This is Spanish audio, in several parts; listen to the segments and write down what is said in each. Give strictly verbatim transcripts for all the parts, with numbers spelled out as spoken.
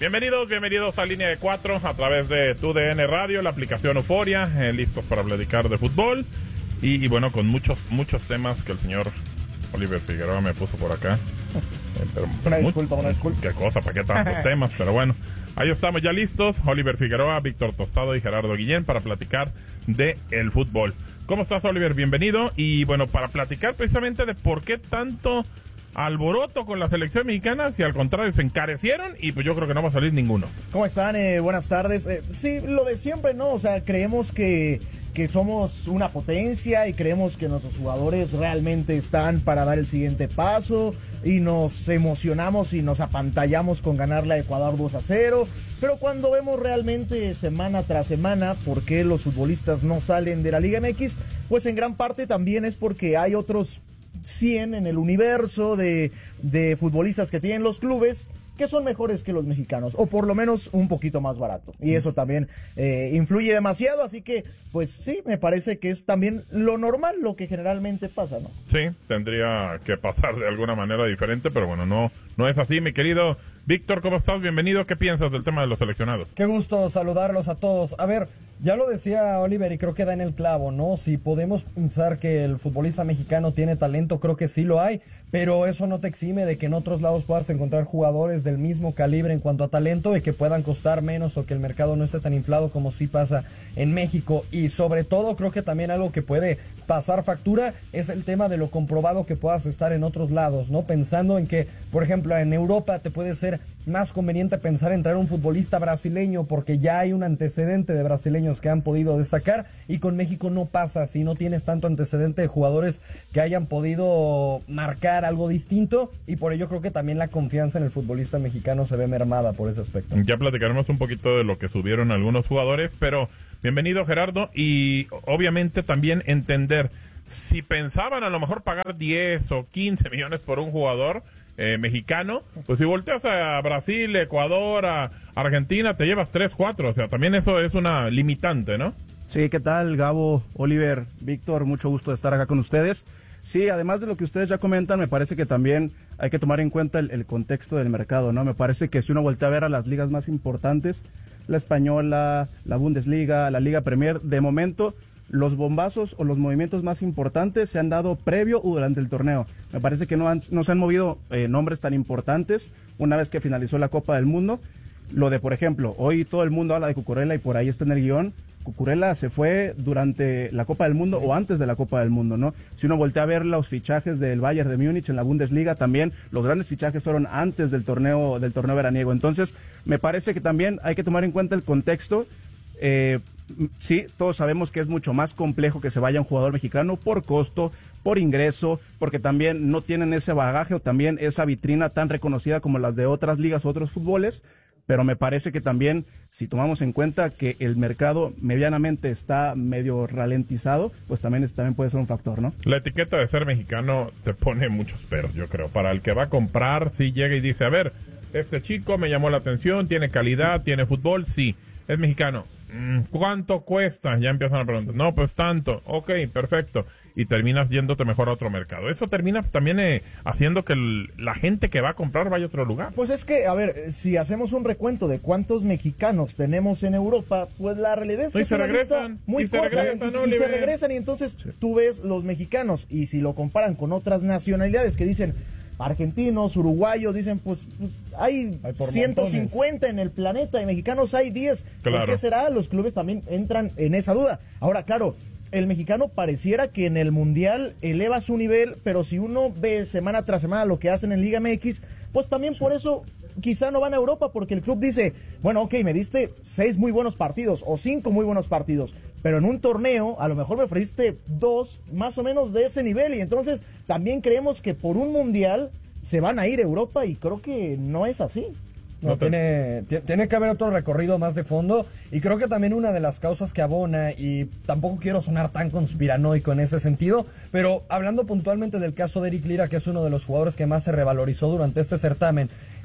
Bienvenidos, bienvenidos a Línea de Cuatro a través de Tu D N Radio, la aplicación Euforia, eh, listos para platicar de fútbol y, y bueno, con muchos, muchos temas que el señor Oliver Figueroa me puso por acá. Eh, pero, una muy, disculpa, una disculpa. Qué cosa, ¿para qué tantos temas? Pero bueno, ahí estamos ya listos, Oliver Figueroa, Víctor Tostado y Gerardo Guillén para platicar de el fútbol. ¿Cómo estás, Oliver? Bienvenido. Y bueno, para platicar precisamente de por qué tanto alboroto con la selección mexicana, si al contrario se encarecieron y pues yo creo que no va a salir ninguno. ¿Cómo están? Eh, buenas tardes. Eh, sí, lo de siempre, ¿no? O sea, creemos que, que somos una potencia y creemos que nuestros jugadores realmente están para dar el siguiente paso y nos emocionamos y nos apantallamos con ganarle a Ecuador dos a cero, pero cuando vemos realmente semana tras semana por qué los futbolistas no salen de la Liga M X, pues en gran parte también es porque hay otros cien en el universo de, de futbolistas que tienen los clubes que son mejores que los mexicanos, o por lo menos un poquito más barato, y eso también eh, influye demasiado, así que pues sí, me parece que es también lo normal, lo que generalmente pasa, ¿no? Sí, tendría que pasar de alguna manera diferente, pero bueno, no, no es así, mi querido Víctor, ¿cómo estás? Bienvenido, ¿qué piensas del tema de los seleccionados? Qué gusto saludarlos a todos. A ver, ya lo decía Oliver y creo que da en el clavo, ¿no? Si podemos pensar que el futbolista mexicano tiene talento, creo que sí lo hay, pero eso no te exime de que en otros lados puedas encontrar jugadores del mismo calibre en cuanto a talento y que puedan costar menos o que el mercado no esté tan inflado como sí pasa en México. Y sobre todo creo que también algo que puede pasar factura es el tema de lo comprobado que puedas estar en otros lados, ¿no? Pensando en que, por ejemplo, en Europa te puede ser más conveniente pensar en traer un futbolista brasileño porque ya hay un antecedente de brasileños que han podido destacar, y con México no pasa si no tienes tanto antecedente de jugadores que hayan podido marcar algo distinto, y por ello creo que también la confianza en el futbolista mexicano se ve mermada por ese aspecto. Ya platicaremos un poquito de lo que subieron algunos jugadores, pero bienvenido, Gerardo, y obviamente también entender si pensaban a lo mejor pagar diez o quince millones por un jugador Eh, mexicano, pues si volteas a Brasil, Ecuador, a Argentina, te llevas tres, cuatro, o sea, también eso es una limitante, ¿no? Sí, ¿qué tal, Gabo, Oliver, Víctor? Mucho gusto de estar acá con ustedes. Sí, además de lo que ustedes ya comentan, me parece que también hay que tomar en cuenta el, el contexto del mercado, ¿no? Me parece que si uno voltea a ver a las ligas más importantes, la española, la Bundesliga, la Liga Premier, de momento los bombazos o los movimientos más importantes se han dado previo o durante el torneo. Me parece que no, han, no se han movido eh, nombres tan importantes una vez que finalizó la Copa del Mundo. Lo de, por ejemplo, hoy todo el mundo habla de Cucurella y por ahí está en el guión. Cucurella se fue durante la Copa del Mundo, sí, o antes de la Copa del Mundo, ¿no? Si uno voltea a ver los fichajes del Bayern de Múnich en la Bundesliga, también los grandes fichajes fueron antes del torneo, del torneo veraniego. Entonces, me parece que también hay que tomar en cuenta el contexto. Eh, sí, todos sabemos que es mucho más complejo que se vaya un jugador mexicano por costo, por ingreso, porque también no tienen ese bagaje o también esa vitrina tan reconocida como las de otras ligas o otros fútboles, pero me parece que también, si tomamos en cuenta que el mercado medianamente está medio ralentizado, pues también, es, también puede ser un factor, ¿no? La etiqueta de ser mexicano te pone muchos peros, yo creo. Para el que va a comprar, sí llega y dice, a ver, este chico me llamó la atención, tiene calidad, tiene fútbol, sí, es mexicano. ¿Cuánto cuesta? Ya empiezan a preguntar. No, pues tanto. Ok, perfecto. Y terminas yéndote mejor a otro mercado. Eso termina también eh, haciendo que el, la gente que va a comprar vaya a otro lugar. Pues es que, a ver, si hacemos un recuento de cuántos mexicanos tenemos en Europa, pues la realidad es que y es se una regresan, lista muy y se corta. regresan, y, ¿no, y se Oliver? regresan, y entonces sí, tú ves los mexicanos, y si lo comparan con otras nacionalidades que dicen argentinos, uruguayos, dicen pues, pues hay, hay ciento cincuenta montones en el planeta y mexicanos hay diez. Claro. ¿Por qué será? Los clubes también entran en esa duda. Ahora, claro, el mexicano pareciera que en el Mundial eleva su nivel, pero si uno ve semana tras semana lo que hacen en Liga M X, pues también sí, por eso quizá no van a Europa, porque el club dice, bueno, ok, me diste seis muy buenos partidos o cinco muy buenos partidos, pero en un torneo a lo mejor me ofreciste dos más o menos de ese nivel, y entonces también creemos que por un mundial se van a ir a Europa, y creo que no es así. No, tiene, tiene que haber otro recorrido más de fondo, y creo que también una de las causas que abona, y tampoco quiero sonar tan conspiranoico en ese sentido, pero hablando puntualmente del caso de Eric Lira, que es uno de los jugadores que más se revalorizó durante este certamen,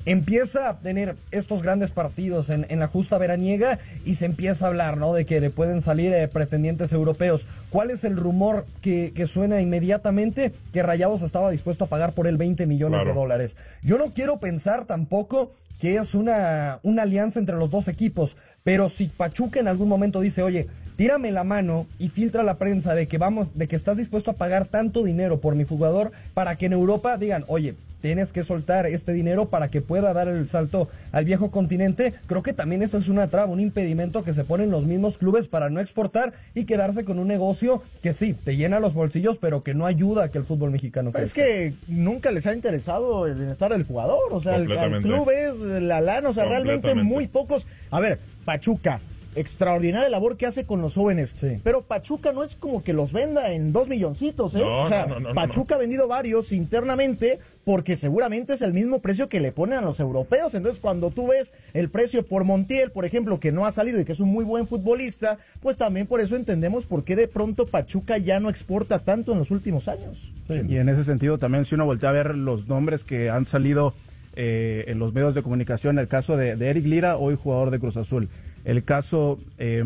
empieza a tener estos grandes partidos en, en la justa veraniega y se empieza a hablar, ¿no? De que le pueden salir eh, pretendientes europeos. ¿Cuál es el rumor que, que suena inmediatamente? Que Rayados estaba dispuesto a pagar por él veinte millones Claro. de dólares. Yo no quiero pensar tampoco que es una, una alianza entre los dos equipos, pero si Pachuca en algún momento dice, oye, tírame la mano y filtra la prensa de que vamos, de que estás dispuesto a pagar tanto dinero por mi jugador para que en Europa digan, oye, tienes que soltar este dinero para que pueda dar el salto al viejo continente. Creo que también eso es una traba, un impedimento que se ponen los mismos clubes para no exportar y quedarse con un negocio que sí, te llena los bolsillos, pero que no ayuda a que el fútbol mexicano crezca. Es que nunca les ha interesado el bienestar del jugador, o sea, el, el club es la lana, o sea, realmente muy pocos. A ver, Pachuca, extraordinaria labor que hace con los jóvenes, sí. Pero Pachuca no es como que los venda en dos milloncitos, ¿eh? No, o sea, no, no, no, Pachuca no. ha vendido varios internamente porque seguramente es el mismo precio que le ponen a los europeos. Entonces, cuando tú ves el precio por Montiel, por ejemplo, que no ha salido y que es un muy buen futbolista, pues también por eso entendemos por qué de pronto Pachuca ya no exporta tanto en los últimos años. Sí. Y en ese sentido también, si uno voltea a ver los nombres que han salido eh, en los medios de comunicación, el caso de, de Eric Lira, hoy jugador de Cruz Azul, el caso, eh,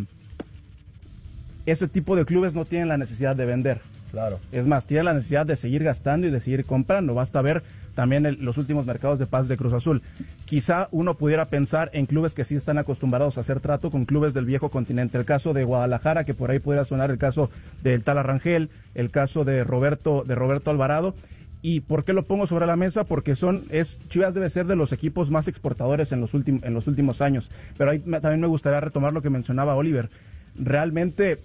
ese tipo de clubes no tienen la necesidad de vender. Claro. Es más, tienen la necesidad de seguir gastando y de seguir comprando. Basta ver también el, los últimos mercados de pases de Cruz Azul. Quizá uno pudiera pensar en clubes que sí están acostumbrados a hacer trato con clubes del viejo continente. El caso de Guadalajara, que por ahí pudiera sonar, el caso del Tala Rangel, el caso de Roberto, de Roberto Alvarado. ¿Y por qué lo pongo sobre la mesa? Porque son, es, Chivas debe ser de los equipos más exportadores en los, últimos en los últimos años. Pero ahí me, también me gustaría retomar lo que mencionaba Oliver. Realmente,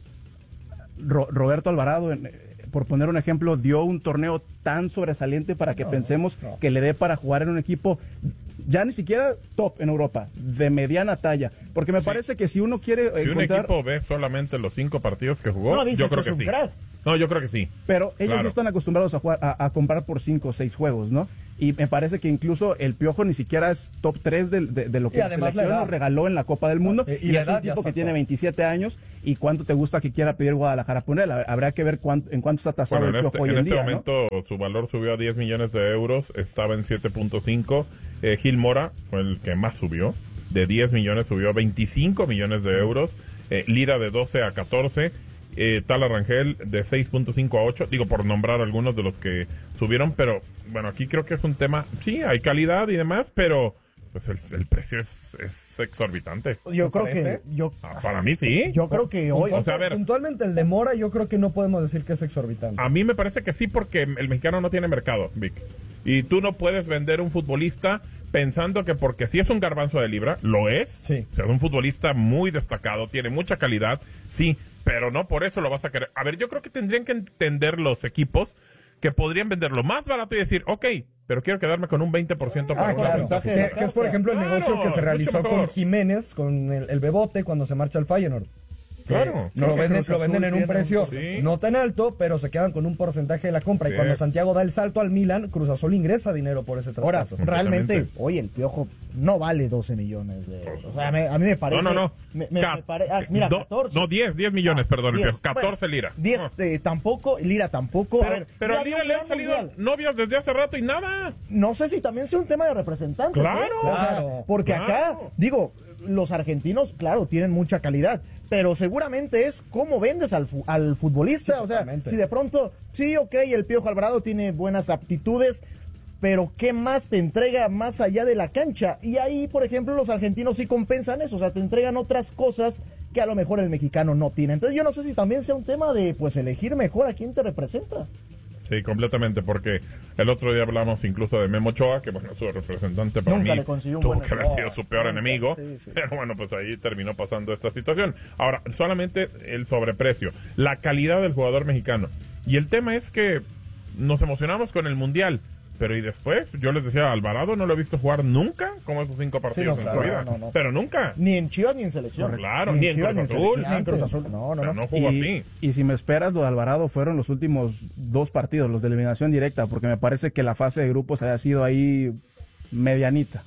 Ro, Roberto Alvarado, en, por poner un ejemplo, dio un torneo tan sobresaliente para que no, pensemos no. que le dé para jugar en un equipo ya ni siquiera top en Europa, de mediana talla. Porque me Sí. parece que si uno quiere Si un encontrar... equipo ve solamente los cinco partidos que jugó, No, dices yo creo que que es un sí. crack. No, yo creo que sí. Pero ellos Claro. no están acostumbrados a jugar, a, a comprar por cinco o seis juegos, ¿no? Y me parece que incluso el Piojo ni siquiera es top tres de, de, de lo que Y la además selección la edad. nos regaló en la Copa del Mundo. Eh, y y la es un edad ya tipo que está tiene top. veintisiete años. ¿Y cuánto te gusta que quiera pedir Guadalajara por él? Habrá que ver cuánto, en cuánto está tasado Bueno, en el este, Piojo hoy en en este día, momento su valor subió a diez millones de euros, estaba en siete punto cinco. Eh, Gil Mora fue el que más subió, de diez millones subió a veinticinco millones de euros. Eh, Lira de doce a catorce. Eh, Tala Rangel de seis punto cinco a ocho, digo por nombrar algunos de los que subieron, pero bueno, aquí creo que es un tema, sí, hay calidad y demás, pero pues el, el precio es, es exorbitante. Yo creo parece? que yo Ah, para mí sí. yo creo que hoy O sea, a ver, Puntualmente el de Mora yo creo que no podemos decir que es exorbitante. a mí me parece que sí, porque el mexicano no tiene mercado, Vic. Y tú no puedes vender un futbolista pensando que porque sí es un garbanzo de libra, lo es. Sí. O sea, es un futbolista muy destacado, tiene mucha calidad, sí, pero no por eso lo vas a querer. A ver, yo creo que tendrían que entender los equipos que podrían venderlo más barato y decir, ok, pero quiero quedarme con un veinte por ciento para Ah, una claro. porcentaje Que, de la que es, por carta. ejemplo, el Claro, negocio que se realizó mucho con mejor. Jiménez, con el, el Bebote, cuando se marcha al Feyenoord. Claro. No lo Sí, venden, Cruz lo venden en Azul un precio tiene- sí. no tan alto, pero se quedan con un porcentaje de la compra. Sí. Y cuando Santiago da el salto al Milan, Cruz Azul ingresa dinero por ese ahora traspaso. realmente, Completamente. oye, el Piojo no vale doce millones de euros. O sea, me- a mí me parece No, no, no. me- me- Ca- me pare- ah, mira, no, catorce. no, diez, diez millones, Ah, perdón, el diez. Piojo, catorce Bueno, lira. diez Ah. eh, tampoco, Lira tampoco. Pero, a ver, pero ya a Lira había le un han plan salido mundial. novios desde hace rato y nada. No sé si también sea un tema de representantes. Claro. ¿eh? O sea, Claro. porque Claro. acá, digo, los argentinos, claro, tienen mucha calidad, pero seguramente es cómo vendes al, fu- al futbolista. Sí, o sea, totalmente. si de pronto, sí, ok, el Piojo Alvarado tiene buenas aptitudes, pero ¿qué más te entrega más allá de la cancha? Y ahí, por ejemplo, los argentinos sí compensan eso, o sea, te entregan otras cosas que a lo mejor el mexicano no tiene. Entonces yo no sé si también sea un tema de, pues, elegir mejor a quién te representa. Sí, completamente, porque el otro día hablamos incluso de Memo Ochoa, que bueno, su representante para Nunca mí le consiguió un tuvo buen que haber error. sido su peor Nunca, enemigo, sí, sí. pero bueno, pues ahí terminó pasando esta situación. Ahora, solamente el sobreprecio, la calidad del jugador mexicano, y el tema es que nos emocionamos con el Mundial, pero y después, yo les decía, Alvarado no lo he visto jugar nunca, como esos cinco partidos no, en claro, su vida, no, no. pero nunca. Ni en Chivas ni en selección. Claro, ni en Chivas, Cruz ni Azul. selección, ni en Cruz Azul. No, O no, sea, no. no jugó y, así. y si me esperas, lo de Alvarado fueron los últimos dos partidos, los de eliminación directa, porque me parece que la fase de grupos haya sido ahí medianita.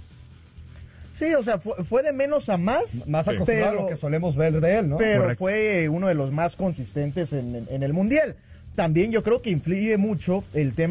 Sí, o sea, fue, fue de menos a más. Más Sí. acostumbrado a Pero- lo que solemos ver de él, ¿no? pero Correcto. fue uno de los más consistentes en, en- en el Mundial. También yo creo que influye mucho el tema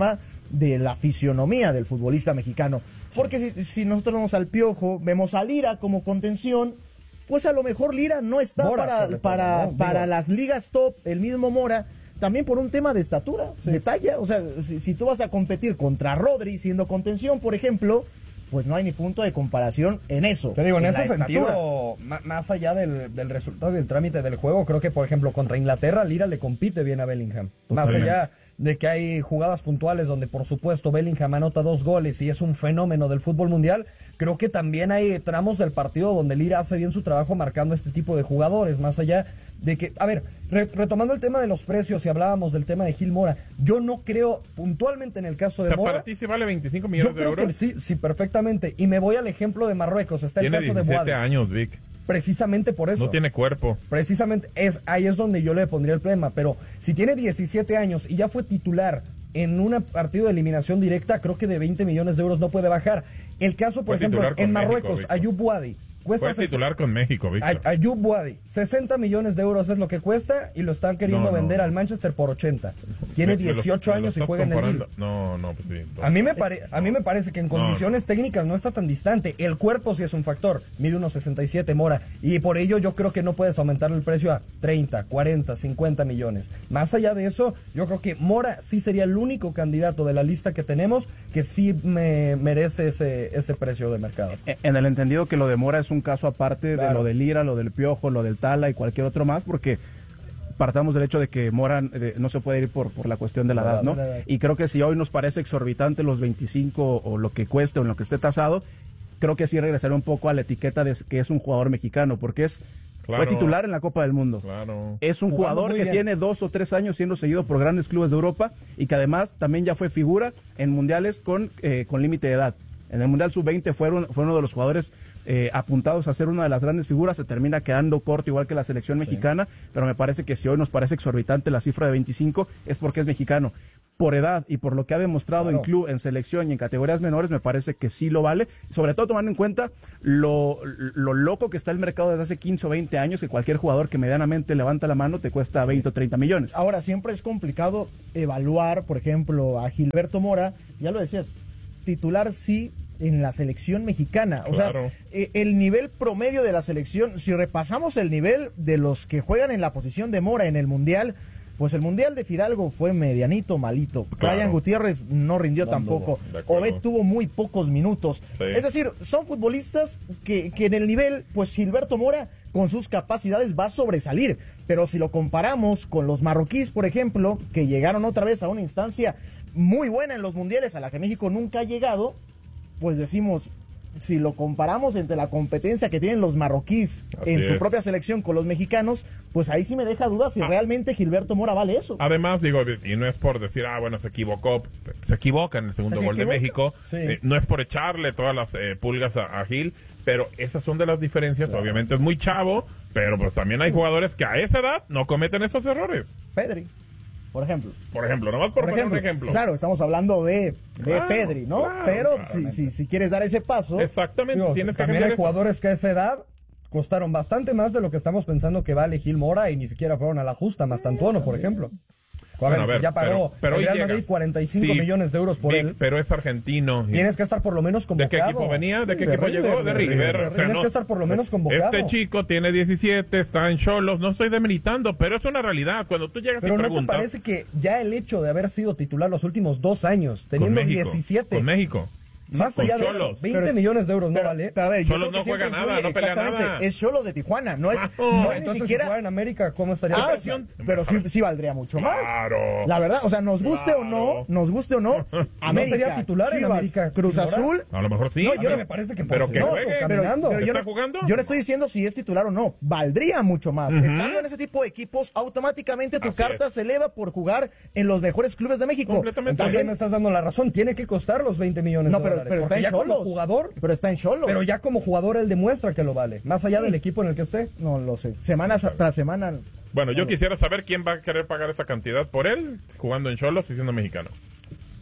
de la fisionomía del futbolista mexicano. Porque si, si nosotros vemos al Piojo, vemos a Lira como contención, pues a lo mejor Lira no está Mora, para, todo, para, ¿no? para Digo, las ligas top, el mismo Mora, también por un tema de estatura, Sí. de talla. O sea, si, si tú vas a competir contra Rodri siendo contención, por ejemplo, pues no hay ni punto de comparación en eso. Te digo, en la ese estatura. sentido, ma- más allá del, del resultado y del trámite del juego, creo que, por ejemplo, contra Inglaterra, Lira le compite bien a Bellingham. Más Totalmente. allá de que hay jugadas puntuales donde, por supuesto, Bellingham anota dos goles y es un fenómeno del fútbol mundial, creo que también hay tramos del partido donde Lira hace bien su trabajo marcando este tipo de jugadores, más allá de que, a ver, re- retomando el tema de los precios y hablábamos del tema de Gil Mora, yo no creo puntualmente en el caso O de sea, Mora. para ti se vale veinticinco Yo millones de creo que euros. sí, sí, perfectamente. Y me voy al ejemplo de Marruecos. Está el Tiene caso de diecisiete Boadi. años, Vic. Precisamente por eso. No tiene cuerpo. Precisamente es ahí es donde yo le pondría el problema. Pero si tiene diecisiete años y ya fue titular en un partido de eliminación directa, creo que de veinte millones de euros no puede bajar. El caso, por Fue ejemplo, titular con en México, Marruecos, Víctor. Ayub Boadi. Cuesta Fue ses- titular con México, Víctor. Ay- Ayub Boadi, sesenta millones de euros es lo que cuesta y lo están queriendo No, no. vender al Manchester por ochenta. Tiene Me- me lo- dieciocho me lo años y estás juega en el comparando. Lille. No, no, pues sí. A mí, me pare- a mí me parece que en condiciones técnicas no está tan distante. El cuerpo sí es un factor. Mide unos sesenta y siete, Mora. Y por ello yo creo que no puedes aumentar el precio a treinta, cuarenta, cincuenta millones. Más allá de eso, yo creo que Mora sí sería el único candidato de la lista que tenemos que sí me merece ese, ese precio de mercado. En el entendido que lo de Mora es un caso aparte de Claro. lo de Lira, lo del Piojo, lo del Tala y cualquier otro más, porque partamos del hecho de que Mora eh, no se puede ir por, por la cuestión de la La edad, ¿no? edad, la edad. Y creo que si hoy nos parece exorbitante los veinticinco o lo que cueste o en lo que esté tasado, creo que sí regresaré un poco a la etiqueta de que es un jugador mexicano, porque es Claro. fue titular en la Copa del Mundo. Claro. Es un Jugando jugador muy que bien. tiene dos o tres años siendo seguido por grandes clubes de Europa y que además también ya fue figura en mundiales con, eh, con límite de edad. En el Mundial sub veinte fue, un- fue uno de los jugadores eh, apuntados a ser una de las grandes figuras, se termina quedando corto igual que la selección mexicana, pero me parece que si hoy nos parece exorbitante la cifra de veinticinco es porque es mexicano. Por edad y por lo que ha demostrado Claro. en club, en selección y en categorías menores, me parece que sí lo vale, sobre todo tomando en cuenta lo, lo loco que está el mercado desde hace quince o veinte años, que cualquier jugador que medianamente levanta la mano te cuesta veinte o treinta millones. Ahora, siempre es complicado evaluar, por ejemplo, a Gilberto Mora, ya lo decías, titular sí en la selección mexicana. O Claro. sea, eh, el nivel promedio de la selección, si repasamos el nivel de los que juegan en la posición de Mora en el Mundial, pues el Mundial de Fidalgo fue medianito, malito. Claro. Brian Gutiérrez no rindió No tampoco. anduvo, de acuerdo. Obed tuvo muy pocos minutos. Sí. Es decir, son futbolistas que, que en el nivel, pues Gilberto Mora con sus capacidades va a sobresalir. Pero si lo comparamos con los marroquíes, por ejemplo, que llegaron otra vez a una instancia muy buena en los mundiales a la que México nunca ha llegado, pues decimos, si lo comparamos entre la competencia que tienen los marroquíes Así en su es. propia selección con los mexicanos, pues ahí sí me deja dudas si Ah. realmente Gilberto Mora vale eso. Además, digo, y no es por decir, ah, bueno, se equivocó, se equivoca en el segundo Se gol de equivoca. México, Sí. eh, no es por echarle todas las eh, pulgas a, a Gil, pero esas son de las diferencias, obviamente es muy chavo, pero pues también hay jugadores que a esa edad no cometen esos errores. Pedri, por ejemplo. Por ejemplo, nomás por, Por poner ejemplo, un ejemplo. claro, estamos hablando de, de Claro, Pedri, ¿no? claro, Pero si, claramente. si, si quieres dar ese paso, Exactamente, Digo, tienes que también hay cambiar eso. jugadores que a esa edad costaron bastante más de lo que estamos pensando que vale Gil Mora y ni siquiera fueron a la justa, Mastantuono, por ejemplo. A ver, Bueno, a si ver, ya pagó pero- pero el hoy Real llegas. Madrid cuarenta y cinco Sí, millones de euros por Vic, él. pero es argentino. y- Tienes que estar por lo menos ¿De convocado. qué equipo venía? ¿De qué De equipo River, llegó? De de River. River. O sea, Tienes que estar por lo menos convocado. Este chico tiene diecisiete, está en Cholos, no estoy demeritando, pero es una realidad. Cuando tú llegas Pero y ¿no te preguntas... parece que ya el hecho de haber sido titular los últimos dos años, con teniendo México, diecisiete, Con México. más con allá de Cholos. eso, veinte Pero es- millones de euros no pero, vale? pero a ver, yo Cholos creo que no siempre juega nada, influye, no pelea exactamente, nada. es Cholos de Tijuana, no es, Ah, no es Entonces, ni si siquiera... fuera en América, ¿cómo estaría? Ah, la sí, cosa? pero sí, sí valdría mucho más. Claro. La verdad, o sea, nos guste o no, Claro. nos guste o no, América, sería titular en Chivas, América, Cruz Gil Mora? Azul. A lo mejor sí. No, A yo mí no- me parece que pero por que no, juegue. caminando. Pero yo ¿Está no, jugando? yo no estoy diciendo si es titular o no, valdría mucho más. Estando en ese tipo de equipos, automáticamente tu Así carta es. se eleva por jugar en los mejores clubes de México. Completamente. Entonces También- me estás dando la razón, tiene que costar los veinte millones no, de pero, dólares. pero está porque en ya como Cholos. jugador, Pero está en Cholos. pero ya como jugador él demuestra que lo vale, más allá del equipo en el que esté. No lo sé. Semana tras semana. Bueno, yo quisiera saber quién va a querer pagar esa cantidad por él, jugando en Cholos y siendo mexicano.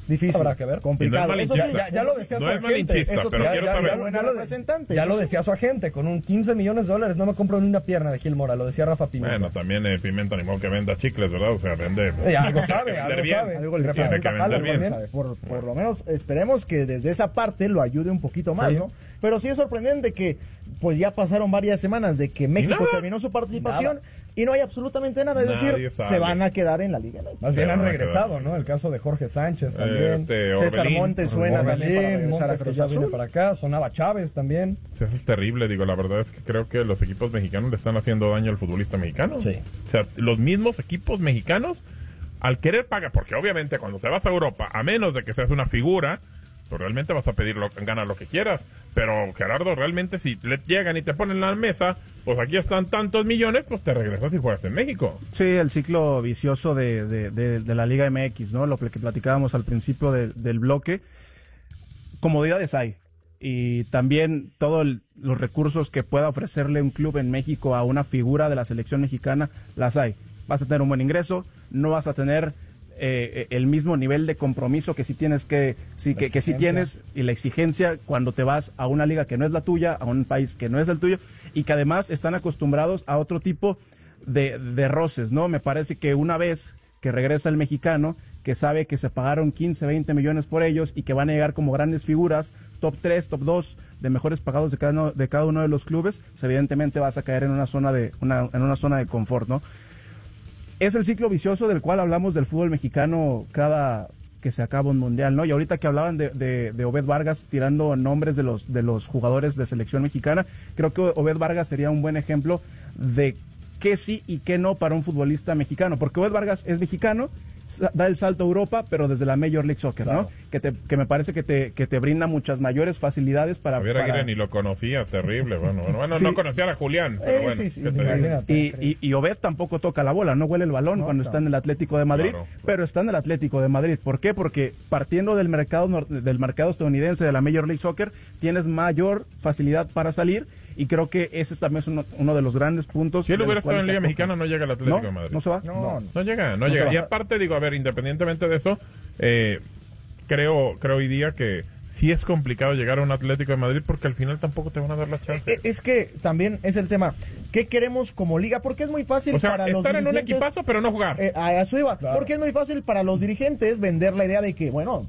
Difícil. Habrá que ver. Complicado. Y no es Eso sí, malinchista. Ya, ya lo decía No su es agente. malinchista, Eso pero ya- quiero ya- saber. ya- Ya lo, representante, ya eso lo sí. decía su agente, con un quince millones de dólares no me compro ni una pierna de Gil Mora, lo decía Rafa Pimienta. Bueno, también eh, Pimenta ni modo que venda chicles, ¿verdad? O sea, vende... Eh, algo sabe, vender algo bien. sabe. Algo le Representa sabe que algo vender bien. también. sabe, Por, por lo menos esperemos que desde esa parte lo ayude un poquito más, Sí. ¿no? Pero sí es sorprendente que pues ya pasaron varias semanas de que México nada. terminó su participación y no hay absolutamente nada. Es Nadie decir, sale. se van a quedar en la Liga M X. Más bien Se han van a regresado, quedar. ¿no? El caso de Jorge Sánchez Eh, también. este, César Orbelín. Montes suena también para Orbelín, regresar a Montes que Cruz ya viene Azul. para acá, sonaba Chávez también. Eso es terrible, digo, la verdad es que creo que los equipos mexicanos le están haciendo daño al futbolista mexicano. Sí. O sea, los mismos equipos mexicanos, al querer pagar, porque obviamente cuando te vas a Europa, a menos de que seas una figura, pues realmente vas a pedir lo, ganar lo que quieras. Pero Gerardo, realmente si le llegan y te ponen en la mesa, pues aquí están tantos millones, pues te regresas y juegas en México. Sí, el ciclo vicioso de, de, de, de la Liga M X, ¿no? Lo que platicábamos al principio de, del bloque. Comodidades hay. Y también todos los recursos que pueda ofrecerle un club en México a una figura de la selección mexicana, las hay. Vas a tener un buen ingreso, no vas a tener eh, el mismo nivel de compromiso que si tienes que, sí, que, que si tienes, y la exigencia cuando te vas a una liga que no es la tuya, a un país que no es el tuyo, y que además están acostumbrados a otro tipo de, de roces, ¿no? Me parece que una vez que regresa el mexicano, que sabe que se pagaron quince, veinte millones por ellos y que van a llegar como grandes figuras, top tres, top dos de mejores pagados de cada uno de, cada uno de los clubes, pues evidentemente vas a caer en una zona de una, en una zona de confort, ¿no? Es el ciclo vicioso del cual hablamos del fútbol mexicano cada que se acaba un mundial, ¿no? Y ahorita que hablaban de, de, de Obed Vargas tirando nombres de los, de los jugadores de selección mexicana, creo que Obed Vargas sería un buen ejemplo de qué sí y qué no para un futbolista mexicano, porque Obed Vargas es mexicano, da el salto a Europa, pero desde la Major League Soccer, Claro. ¿no? Que, te, que me parece que te, que te brinda muchas mayores facilidades para... Javier para- Aguirre ni lo conocía, terrible. Bueno, bueno, bueno Sí. no conocía a Julián, pero Eh, bueno. sí, sí, ¿qué te digo? imagínate. Y, y, y Obed tampoco toca la bola, no huele el balón No, cuando claro. está en el Atlético de Madrid, Claro. pero está en el Atlético de Madrid. ¿Por qué? Porque partiendo del mercado nor- del mercado estadounidense de la Major League Soccer, tienes mayor facilidad para salir y creo que ese también es uno, uno de los grandes puntos. Si él de los hubiera estado cuales en se Liga acoge. Mexicana, no llega al Atlético no, de Madrid. no se va. No, no. No llega, no, No llega. se va. Y aparte, digo, a ver, independientemente de eso, eh, creo, creo hoy día que sí es complicado llegar a un Atlético de Madrid porque al final tampoco te van a dar la chance. Eh, Es que también es el tema. ¿Qué queremos como liga? Porque es muy fácil o sea, para los estar en un dirigentes- equipazo, pero no jugar. Eh, a eso iba. Claro. Porque es muy fácil para los dirigentes vender la idea de que, bueno,